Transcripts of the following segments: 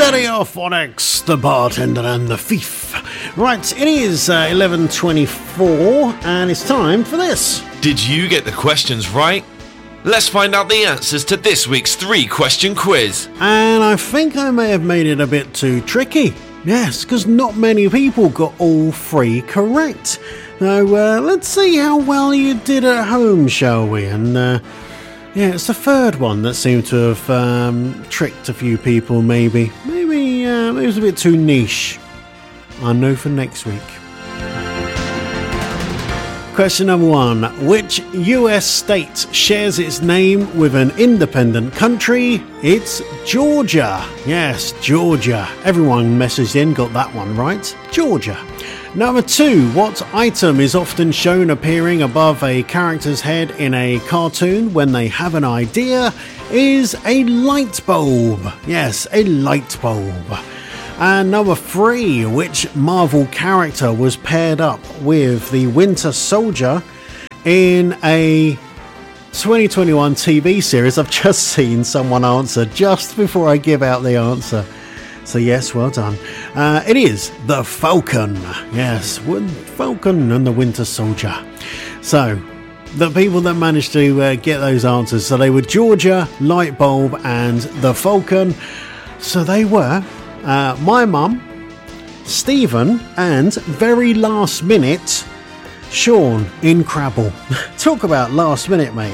Stereophonics, the bartender and the thief. Right, it is 11:24 and it's time for this. Did you get the questions right? Let's find out the answers to this week's 3-question quiz. And I think I may have made it a bit too tricky. Yes, because not many people got all 3 correct. So let's see how well you did at home, shall we? And yeah, it's the 3rd one that seemed to have tricked a few people, maybe. Maybe it was a bit too niche. I know for next week. Question number 1. Which US state shares its name with an independent country? It's Georgia. Yes, Georgia. Everyone messaged in, got that one right. Georgia. Number 2. What item is often shown appearing above a character's head in a cartoon when they have an idea? Is a light bulb. Yes, a light bulb. And number 3, which Marvel character was paired up with the Winter Soldier in a 2021 TV series? I've just seen someone answer just before I give out the answer. So yes, well done. It is the Falcon. Yes, Falcon and the Winter Soldier. So the people that managed to get those answers, so they were Georgia, Light Bulb and the Falcon. So they were my mum, Stephen, and very last minute, Sean in Crabble. Talk about last minute, mate.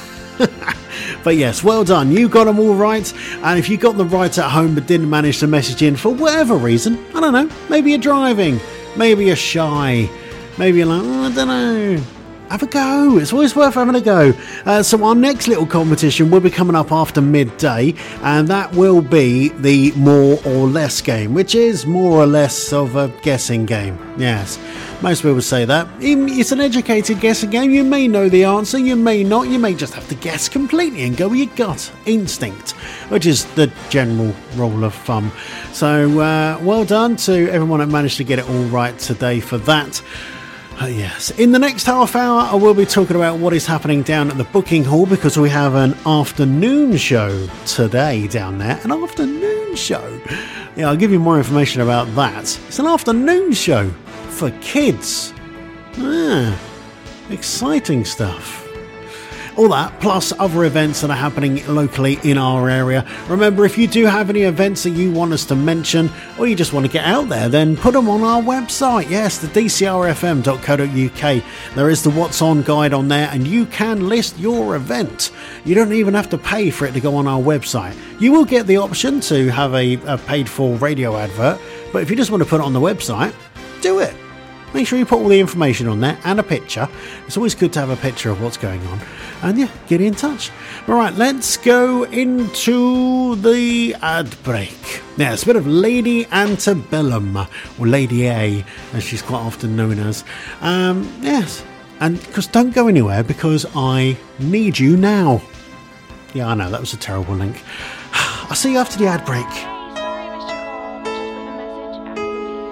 But yes, well done. You got them all right. And if you got them right at home but didn't manage to message in for whatever reason, I don't know, maybe you're driving, maybe you're shy, maybe you're like, I don't know. Have a go. It's always worth having a go. So our next little competition will be coming up after midday, and that will be the more or less game, which is more or less of a guessing game. Yes, most people say that. It's an educated guessing game. You may know the answer, you may not. You may just have to guess completely and go with your gut instinct, which is the general rule of thumb. So well done to everyone that managed to get it all right today for that. Yes, in the next half hour I will be talking about what is happening down at the booking hall, because we have an afternoon show today down there. An afternoon show? Yeah, I'll give you more information about that. It's an afternoon show for kids. Exciting stuff. All that, plus other events that are happening locally in our area. Remember, if you do have any events that you want us to mention, or you just want to get out there, then put them on our website. Yes, the dcrfm.co.uk. There is the What's On guide on there, and you can list your event. You don't even have to pay for it to go on our website. You will get the option to have a paid-for radio advert, but if you just want to put it on the website, do it. Make sure you put all the information on there and a picture. It's always good to have a picture of what's going on. And yeah, get in touch. All right, let's go into the ad break. Yeah, it's a bit of Lady Antebellum, or Lady A, as she's quite often known as. Yes, and because don't go anywhere, because I need you now. Yeah, I know, that was a terrible link. I'll see you after the ad break.